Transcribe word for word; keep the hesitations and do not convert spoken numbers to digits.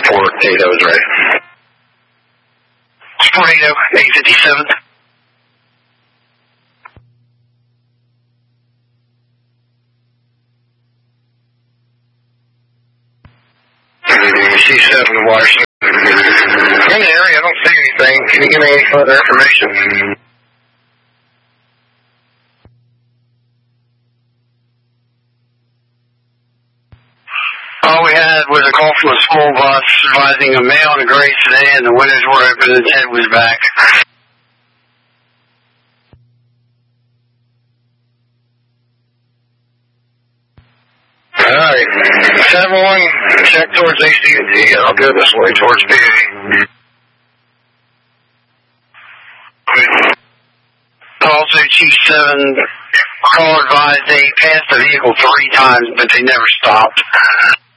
Tornado is ready. Tornado, eight fifty-seven. C seven to Washington. In the area, I don't see anything. Can you give me any further information? All we had was a call from a school bus advising a male in a gray sedan, the windows were open and his head was back. Alright, seven one, check towards A C and D, I'll go this way towards P A. Also, Chief seven, call advised they passed the vehicle three times, but they never stopped.